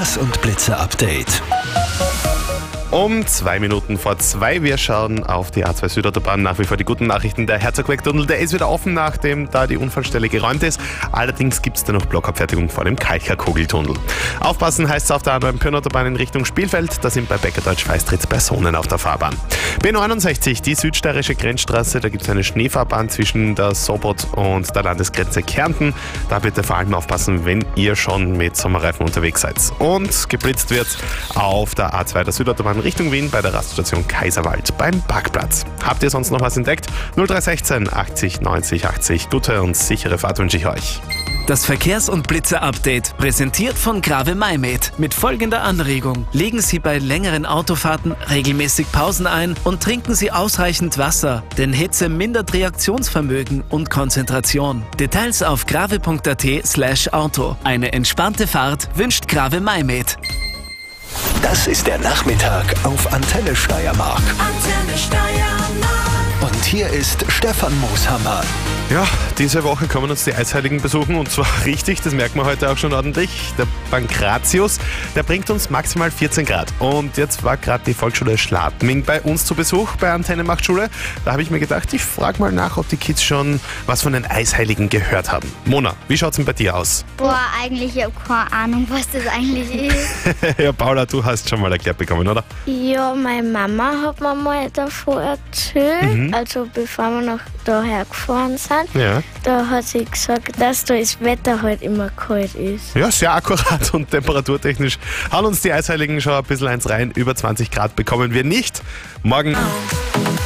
Verkehrs- und Blitze-Update. Um 2 Minuten vor 2. Wir schauen auf die A2 Südautobahn. Nach wie vor die guten Nachrichten. Der Herzogweg-Tunnel, der ist wieder offen, nachdem da die Unfallstelle geräumt ist. Allerdings gibt es da noch Blockabfertigung vor dem Kalcher-Kugeltunnel. Aufpassen heißt es auf der A9 Pirnautobahn in Richtung Spielfeld. Da sind bei Bäckerdeutsch-Feistritz Personen auf der Fahrbahn. B69, die südsteirische Grenzstraße. Da gibt es eine Schneefahrbahn zwischen der Sobot und der Landesgrenze Kärnten. Da bitte vor allem aufpassen, wenn ihr schon mit Sommerreifen unterwegs seid. Und geblitzt wird auf der A2 der Südautobahn Richtung Wien bei der Raststation Kaiserwald beim Parkplatz. Habt ihr sonst noch was entdeckt? 0316 80 90 80. Gute und sichere Fahrt wünsche ich euch. Das Verkehrs- und Blitze-Update präsentiert von Grave Maimed mit folgender Anregung. Legen Sie bei längeren Autofahrten regelmäßig Pausen ein und trinken Sie ausreichend Wasser, denn Hitze mindert Reaktionsvermögen und Konzentration. Details auf grave.at/auto. Eine entspannte Fahrt wünscht Grave Maimed. Das ist der Nachmittag auf Antenne Steiermark. Antenne Steiermark. Und hier ist Stefan Mooshammer. Ja, diese Woche kommen uns die Eisheiligen besuchen und zwar richtig, das merkt man heute auch schon ordentlich. Der Pankratius, der bringt uns maximal 14 Grad. Und jetzt war gerade die Volksschule Schladming bei uns zu Besuch bei Antenne Machtschule. Da habe ich mir gedacht, ich frage mal nach, ob die Kids schon was von den Eisheiligen gehört haben. Mona, wie schaut's denn bei dir aus? Boah, eigentlich, ich habe keine Ahnung, was das eigentlich ist. Ja, Paula, du hast schon mal erklärt bekommen, oder? Ja, meine Mama hat mir mal davon erzählt, also bevor wir noch daher gefahren sind. Ja. Da hat sie gesagt, dass da das Wetter halt immer kalt ist. Ja, sehr akkurat und temperaturtechnisch hauen uns die Eisheiligen schon ein bisschen eins rein. Über 20 Grad bekommen wir nicht. Morgen